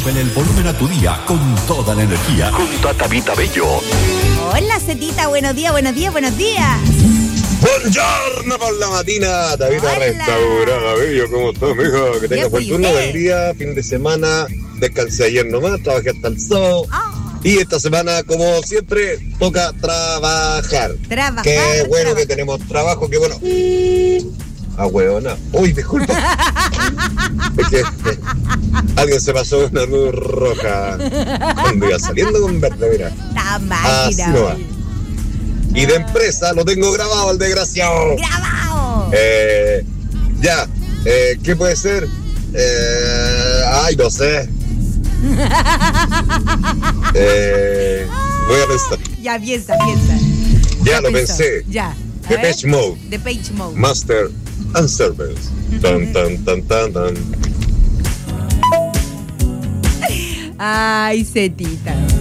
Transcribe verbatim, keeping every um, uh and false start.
Súbele el volumen a tu día con toda la energía. Junto a Tabita Bello. Hola, Cetita, buenos días, buenos días, buenos días. Buongiorno por la matina, Tabita Hola. restaurada, bello, ¿cómo estás, mijo? Que tengas buen fui turno usted. del día, fin de semana, descansé ayer nomás, trabajé hasta el sábado. Oh, Y esta semana, como siempre, toca trabajar. trabajar. Qué bueno trabajar. que tenemos trabajo, qué bueno. Ah, huevona. Uy, disculpa. Es que eh, alguien se pasó una luz roja cuando iba saliendo con verde, mira. Está Así máquina. no va. Y de empresa lo tengo grabado, el desgraciado. ¡Grabado! Eh, ya, eh, ¿qué puede ser? Eh, ay, no sé. Eh, voy a pensar. Ya piensa, piensa. Ya lo pensó. pensé. Ya. A ver. Depeche Mode, Depeche Mode. Master and Servants. Tan, tan, tan, tan, tan. Ay, Cetita.